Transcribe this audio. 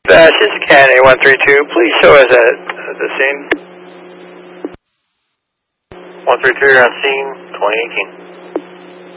This is Ken A132. Please show us at the scene. 132, you're on scene, 2018.